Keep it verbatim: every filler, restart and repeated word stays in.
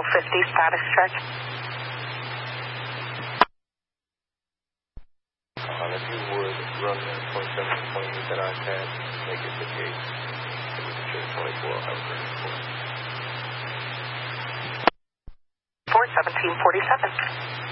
fifty, status check. Um, if you would run that point seven twenty that I had, make it fifty-eight. So we can show twenty-four. Have a great report. four seventeen forty-seven.